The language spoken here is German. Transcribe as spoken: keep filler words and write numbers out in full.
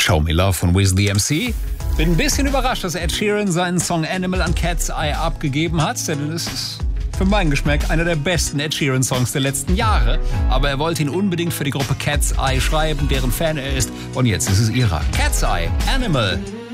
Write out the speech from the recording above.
Show Me Love von Wiz the M C. Bin ein bisschen überrascht, dass Ed Sheeran seinen Song Animal an Cat's Eye abgegeben hat, denn es ist für meinen Geschmack einer der besten Ed Sheeran Songs der letzten Jahre. Aber er wollte ihn unbedingt für die Gruppe Cat's Eye schreiben, deren Fan er ist. Und jetzt ist es ihrer. Cat's Eye, Animal.